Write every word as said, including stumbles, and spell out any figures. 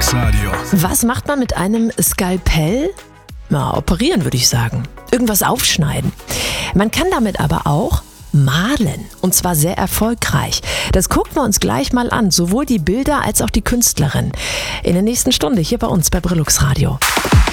Brillux Radio. Was macht man mit einem Skalpell? Na, operieren würde ich sagen. Irgendwas aufschneiden. Man kann damit aber auch malen. Und zwar sehr erfolgreich. Das gucken wir uns gleich mal an. Sowohl die Bilder als auch die Künstlerin. In der nächsten Stunde hier bei uns bei Brillux Radio.